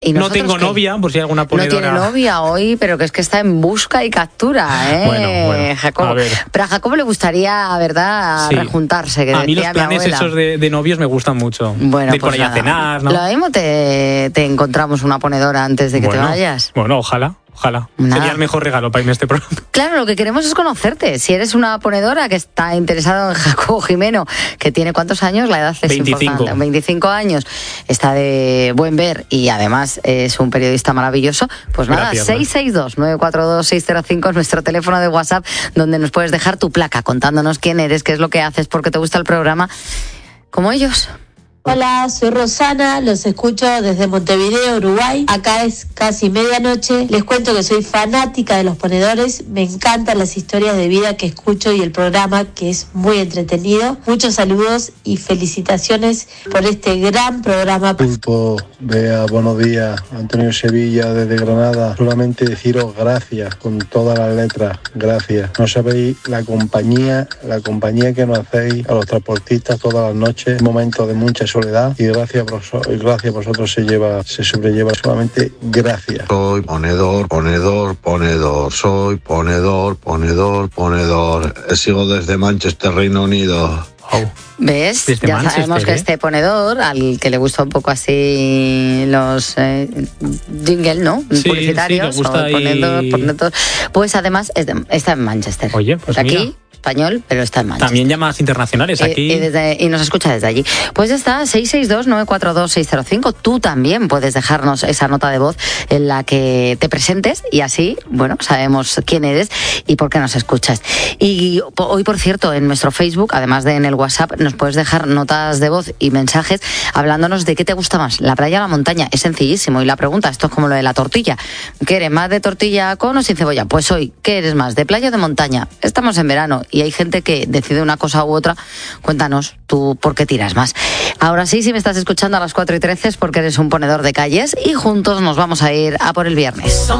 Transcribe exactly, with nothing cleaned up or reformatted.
¿Y no tengo qué? novia, por si hay alguna ponedora. No tiene novia hoy, pero que es que está en busca y captura, ¿eh? Bueno, bueno, Jacobo. a ver. Pero a Jacobo le gustaría, ¿verdad?, Sí. rejuntarse. Que a mí los decía planes mi abuela. esos de, de novios me gustan mucho. Bueno, de ir pues por allá nada. a cenar, ¿no? Lo mismo te, te encontramos una ponedora antes de que bueno, te vayas. Bueno, ojalá. Ojalá. Nada. Sería el mejor regalo para irme a este programa. Claro, lo que queremos es conocerte. Si eres una ponedora que está interesado en Jacobo Jimeno, que tiene ¿cuántos años? La edad es veinticinco. importante. veinticinco años. Está de buen ver y además es un periodista maravilloso. Pues nada, Gracias, seis seis dos, nueve cuatro dos, seis cero cinco es nuestro teléfono de WhatsApp, donde nos puedes dejar tu placa contándonos quién eres, qué es lo que haces, por qué te gusta el programa, como ellos. Hola, soy Rosana, los escucho desde Montevideo, Uruguay. Acá es casi medianoche. Les cuento que soy fanática de los ponedores. Me encantan las historias de vida que escucho y el programa, que es muy entretenido. Muchos saludos y felicitaciones por este gran programa. Pulpo, Bea, buenos días. Antonio Sevilla desde Granada. Solamente deciros gracias con todas las letras. Gracias. No sabéis la compañía, la compañía que nos hacéis a los transportistas todas las noches. Momentos de mucha soledad y gracias a, y gracias a vosotros se lleva, se sobrelleva solamente gracias. Soy ponedor, ponedor, ponedor, soy ponedor, ponedor, ponedor. Sigo desde Manchester, Reino Unido. Oh. ¿Ves? Desde ya Manchester, sabemos que ¿eh? este ponedor, al que le gusta un poco así los eh, jingle, ¿no? Sí, Publicitarios, sí, le gusta o ponedor, y... ponedor, pues además es de, está en Manchester. Oye, pues de aquí, mira. español, pero está en Manchester. También llamadas internacionales aquí. Y, y, desde, y nos escucha desde allí. Pues ya está, seis seis dos, nueve cuatro dos, seis cero cinco. Tú también puedes dejarnos esa nota de voz en la que te presentes y así, bueno, sabemos quién eres y por qué nos escuchas. Y hoy, por cierto, en nuestro Facebook, además de en el WhatsApp, nos puedes dejar notas de voz y mensajes hablándonos de qué te gusta más, la playa o la montaña. Es sencillísimo. Y la pregunta, esto es como lo de la tortilla. ¿Qué eres más de tortilla con o sin cebolla? Pues hoy, ¿qué eres más, de playa o de montaña? Estamos en verano y hay gente que decide una cosa u otra. Cuéntanos tú por qué tiras más. Ahora sí, si me estás escuchando a las cuatro y trece es porque eres un ponedor de calles y juntos nos vamos a ir a por el viernes.